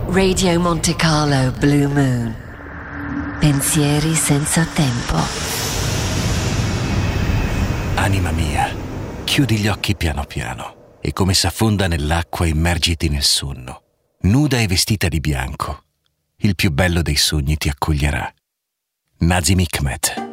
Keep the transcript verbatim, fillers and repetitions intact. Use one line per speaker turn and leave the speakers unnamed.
Radio Monte Carlo Blue Moon. Pensieri senza tempo.
Anima mia, chiudi gli occhi piano piano e come s'affonda nell'acqua immergiti nel sonno. Nuda e vestita di bianco, il più bello dei sogni ti accoglierà. Nazim Hikmet.